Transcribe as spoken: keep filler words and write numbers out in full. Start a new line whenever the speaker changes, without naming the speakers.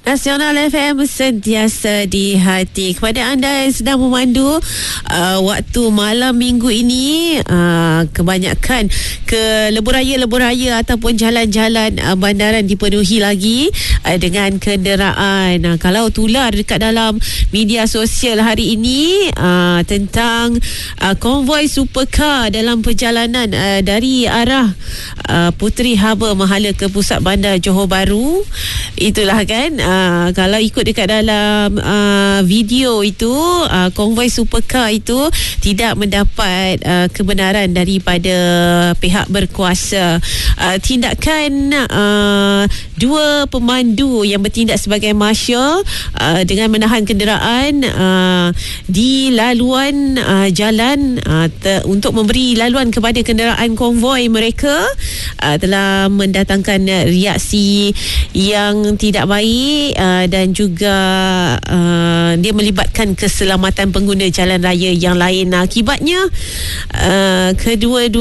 Nasional F M sentiasa di hati. Kepada anda yang sedang memandu uh, waktu malam minggu ini, uh, kebanyakan ke lebuh raya-lebuh raya ataupun jalan-jalan uh, bandaran dipenuhi lagi uh, dengan kenderaan. Uh, kalau tular dekat dalam media sosial hari ini uh, tentang uh, konvoi supercar dalam perjalanan uh, dari arah uh, Puteri Harbour Mahala ke pusat bandar Johor Bahru. Itulah kan, uh, kalau ikut dekat dalam uh, video itu, uh, konvoi supercar itu tidak mendapat uh, kebenaran daripada pihak berkuasa. Uh, tindakan uh, dua pemandu yang bertindak sebagai marshal uh, dengan menahan kenderaan uh, di laluan uh, jalan uh, te- untuk memberi laluan kepada kenderaan konvoi mereka uh, telah mendatangkan reaksi yang tidak baik uh, dan juga uh, dia melibatkan keselamatan pengguna jalan raya yang lain. Akibatnya uh, kedua-dua